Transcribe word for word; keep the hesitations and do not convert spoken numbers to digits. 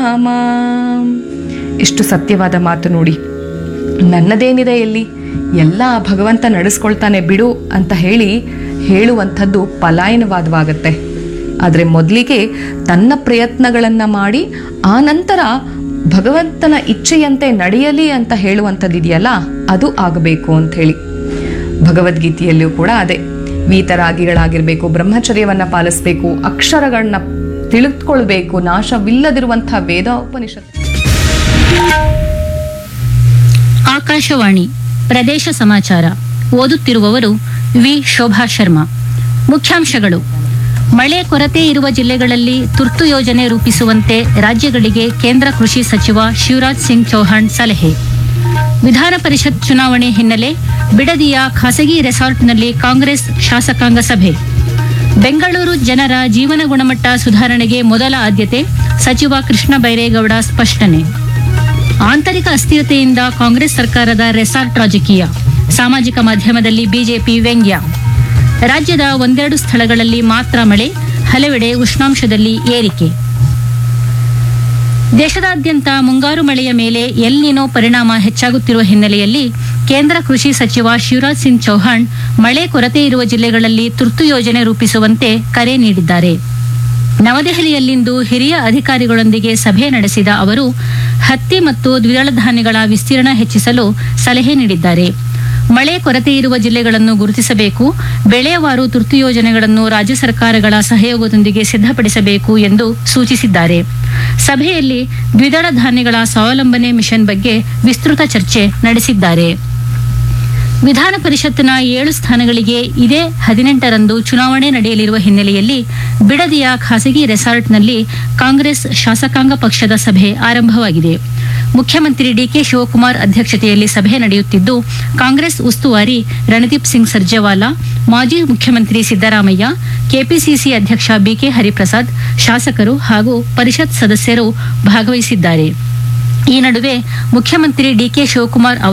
ರಾಮ. ಎಷ್ಟು ಸತ್ಯವಾದ ಮಾತು ನೋಡಿ. ನನ್ನದೇನಿದೆ ಎಲ್ಲಿ, ಎಲ್ಲ ಭಗವಂತ ನಡೆಸ್ಕೊಳ್ತಾನೆ ಬಿಡು ಅಂತ ಹೇಳಿ ಹೇಳುವಂಥದ್ದು ಪಲಾಯನವಾದವಾಗತ್ತೆ. ಆದರೆ ಮೊದಲಿಗೆ ತನ್ನ ಪ್ರಯತ್ನಗಳನ್ನು ಮಾಡಿ ಆ ನಂತರ ಭಗವಂತನ ಇಚ್ಛೆಯಂತೆ ನಡೆಯಲಿ ಅಂತ ಹೇಳುವಂಥದ್ದಿದೆಯಲ್ಲ, ಅದು ಆಗಬೇಕು ಅಂಥೇಳಿ. ಭಗವದ್ಗೀತೆಯಲ್ಲಿಯೂ ಕೂಡ ಅದೇ, ವೀತರಾಗಿಗಳಾಗಿರ್ಬೇಕು, ಬ್ರಹ್ಮಚರ್ಯವನ್ನು ಪಾಲಿಸಬೇಕು, ಅಕ್ಷರಗಳನ್ನ ತಿಳಿದುಕೊಳ್ಬೇಕು, ನಾಶವಿಲ್ಲದಿರುವಂಥ ವೇದ ಉಪನಿಷತ್. ಆಕಾಶವಾಣಿ ಪ್ರದೇಶ ಸಮಾಚಾರ ಓದುತ್ತಿರುವವರು ವಿ ಶೋಭಾ ಶರ್ಮಾ. ಮುಖ್ಯಾಂಶಗಳು: ಮಳೆ ಕೊರತೆ ಇರುವ ಜಿಲ್ಲೆಗಳಲ್ಲಿ ತುರ್ತು ಯೋಜನೆ ರೂಪಿಸುವಂತೆ ರಾಜ್ಯಗಳಿಗೆ ಕೇಂದ್ರ ಕೃಷಿ ಸಚಿವ ಶಿವರಾಜ್ ಸಿಂಗ್ ಚೌಹಾಣ್ ಸಲಹೆ. ವಿಧಾನ ಪರಿಷತ್ ಚುನಾವಣೆ ಹಿನ್ನೆಲೆ ಬಿಡದಿಯ ಖಾಸಗಿ ರೆಸಾರ್ಟ್ನಲ್ಲಿ ಕಾಂಗ್ರೆಸ್ ಶಾಸಕಾಂಗ ಸಭೆ. ಬೆಂಗಳೂರು ಜನರ ಜೀವನ ಗುಣಮಟ್ಟ ಸುಧಾರಣೆಗೆ ಮೊದಲ ಆದ್ಯತೆ, ಸಚಿವ ಕೃಷ್ಣ ಬೈರೇಗೌಡ ಸ್ಪಷ್ಟನೆ. ಆಂತರಿಕ ಅಸ್ಥಿರತೆಯಿಂದ ಕಾಂಗ್ರೆಸ್ ಸರ್ಕಾರದ ರೆಸಾರ್ಟ್ ರಾಜಕೀಯ, ಸಾಮಾಜಿಕ ಮಾಧ್ಯಮದಲ್ಲಿ ಬಿಜೆಪಿ ವ್ಯಂಗ್ಯ. ರಾಜ್ಯದ ಒಂದೆರಡು ಸ್ಥಳಗಳಲ್ಲಿ ಮಾತ್ರ ಮಳೆ, ಹಲವೆಡೆ ಉಷ್ಣಾಂಶದಲ್ಲಿ ಏರಿಕೆ. ದೇಶದಾದ್ಯಂತ ಮುಂಗಾರು ಮಳೆಯ ಮೇಲೆ ಎಲ್ ನಿನೋ ಪರಿಣಾಮ ಹೆಚ್ಚಾಗುತ್ತಿರುವ ಹಿನ್ನೆಲೆಯಲ್ಲಿ ಕೇಂದ್ರ ಕೃಷಿ ಸಚಿವ ಶಿವರಾಜ್ ಸಿಂಗ್ ಚೌಹಾಣ್ ಮಳೆ ಕೊರತೆ ಇರುವ ಜಿಲ್ಲೆಗಳಲ್ಲಿ ತುರ್ತು ಯೋಜನೆ ರೂಪಿಸುವಂತೆ ಕರೆ ನೀಡಿದ್ದಾರೆ. ನವದೆಹಲಿಯಲ್ಲಿಂದು ಹಿರಿಯ ಅಧಿಕಾರಿಗಳೊಂದಿಗೆ ಸಭೆ ನಡೆಸಿದ ಅವರು ಹತ್ತಿ ಮತ್ತು ದ್ವಿದಳ ಧಾನ್ಯಗಳ ವಿಸ್ತೀರ್ಣ ಹೆಚ್ಚಿಸಲು ಸಲಹೆ ನೀಡಿದ್ದಾರೆ. ಮಳೆ ಕೊರತೆ ಇರುವ ಜಿಲ್ಲೆಗಳನ್ನು ಗುರುತಿಸಬೇಕು, ಬೆಳೆವಾರು ತುರ್ತು ಯೋಜನೆಗಳನ್ನು ರಾಜ್ಯ ಸರ್ಕಾರಗಳ ಸಹಯೋಗದೊಂದಿಗೆ ಸಿದ್ಧಪಡಿಸಬೇಕು ಎಂದು ಸೂಚಿಸಿದ್ದಾರೆ. ಸಭೆಯಲ್ಲಿ ದ್ವಿದಳ ಧಾನ್ಯಗಳ ಸ್ವಾವಲಂಬನೆ ಮಿಷನ್ ಬಗ್ಗೆ ವಿಸ್ತೃತ ಚರ್ಚೆ ನಡೆಸಿದ್ದಾರೆ. ವಿಧಾನ ಪರಿಷತ್ನ ಏಳು ಸ್ಥಾನಗಳಿಗೆ ಇದೇ ಹದಿನೆಂಟರಂದು ಚುನಾವಣೆ ನಡೆಯಲಿರುವ ಹಿನ್ನೆಲೆಯಲ್ಲಿ ಬಿಡದಿಯ ಖಾಸಗಿ ರೆಸಾರ್ಟ್ನಲ್ಲಿ ಕಾಂಗ್ರೆಸ್ ಶಾಸಕಾಂಗ ಪಕ್ಷದ ಸಭೆ ಆರಂಭವಾಗಿದೆ. ಮುಖ್ಯಮಂತ್ರಿ ಡಿಕೆ ಶಿವಕುಮಾರ್ ಅಧ್ಯಕ್ಷತೆಯಲ್ಲಿ ಸಭೆ ನಡೆಯುತ್ತಿದ್ದು, ಕಾಂಗ್ರೆಸ್ ಉಸ್ತುವಾರಿ ರಣದೀಪ್ ಸಿಂಗ್ ಸರ್ಜೇವಾಲಾ, ಮಾಜಿ ಮುಖ್ಯಮಂತ್ರಿ ಸಿದ್ದರಾಮಯ್ಯ, ಕೆಪಿಸಿಸಿ ಅಧ್ಯಕ್ಷ ಬಿಕೆ ಹರಿಪ್ರಸಾದ್, ಶಾಸಕರು ಹಾಗೂ ಪರಿಷತ್ ಸದಸ್ಯರು ಭಾಗವಹಿಸಿದ್ದಾರೆ. ಈ ನಡುವೆ ಮುಖ್ಯಮಂತ್ರಿ ಡಿಕೆ ಶಿವಕುಮಾರ್